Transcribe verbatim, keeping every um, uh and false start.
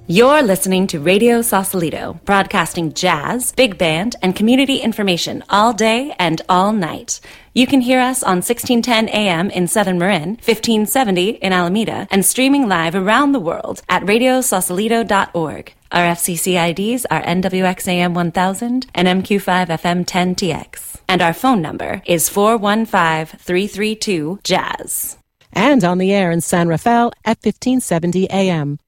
You're listening to Radio Sausalito, broadcasting jazz, big band, and community information all day and all night. You can hear us on sixteen ten A M in Southern Marin, fifteen seventy in Alameda, and streaming live around the world at radio sausalito dot org. Our F C C I Ds are N W X A M one thousand and M Q five F M ten T X. And our phone number is four one five, three three two, jazz. And on the air in San Rafael at fifteen seventy A M.